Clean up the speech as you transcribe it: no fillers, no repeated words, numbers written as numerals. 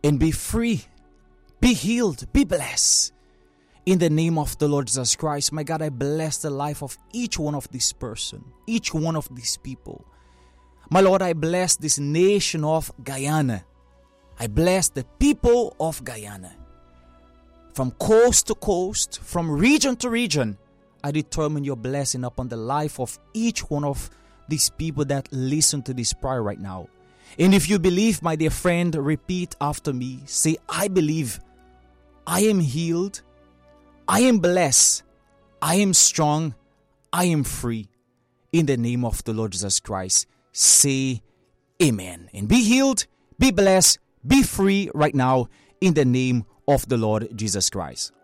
and be free, be healed, be blessed. In the name of the Lord Jesus Christ, my God, I bless the life of each one of these person, each one of these people. My Lord, I bless this nation of Guyana. I bless the people of Guyana. From coast to coast, from region to region, I determine your blessing upon the life of each one of these people that listen to this prayer right now. And if you believe, my dear friend, repeat after me. Say, I believe. I am healed. I am blessed. I am strong. I am free. In the name of the Lord Jesus Christ, say amen. And be healed, be blessed, be free right now in the name of the Lord Jesus Christ.